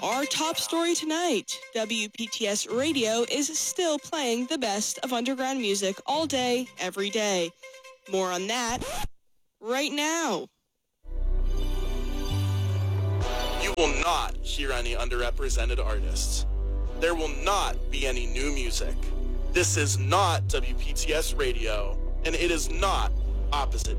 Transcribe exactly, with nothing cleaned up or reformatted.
Our top story tonight, W P T S Radio is still playing the best of underground music all day, every day. More on that right now. You will not hear any underrepresented artists. There will not be any new music. This is not W P T S Radio, and it is not Opposite